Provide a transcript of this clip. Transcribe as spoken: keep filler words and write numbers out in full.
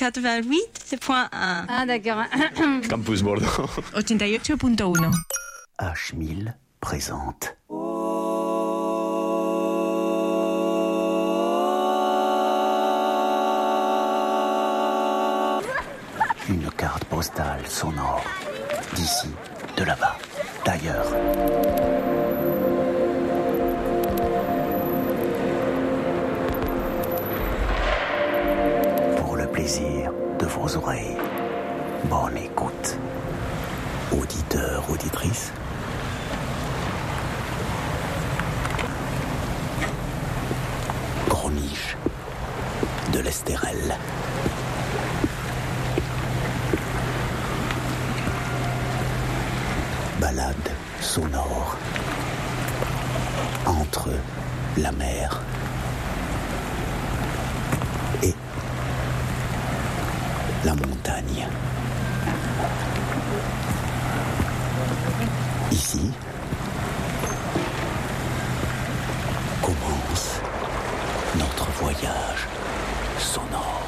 quatre-vingt-huit point un. Ah d'accord. Campus Bordeaux. ottantotto punto uno. H mille présente. Une carte postale sonore. D'ici, de là-bas, d'ailleurs. Pour le plaisir de vos oreilles. Bonne écoute. Auditeurs, auditrices. Groniche de l'Estérel. Balade sonore entre la mer et la montagne. Ici commence notre voyage sonore.